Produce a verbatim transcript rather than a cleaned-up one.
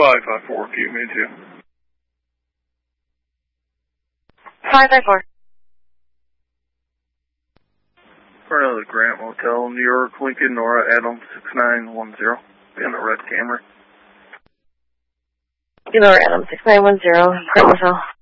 five five four, keep me too. five five four. For another Grant Motel, New York, Lincoln, Nora, Adam, six nine one zero. Be on the red camera. Nora, Adam, six nine one zero, Grant Motel.